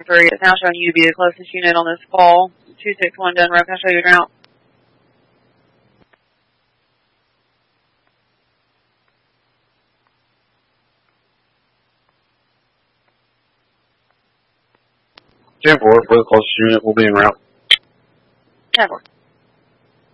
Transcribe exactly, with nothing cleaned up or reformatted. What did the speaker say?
three. It's now showing you to be the closest unit on this call. two six one Denver. Can I show you your route? ten four, for the closest unit, we'll be en route. ten four.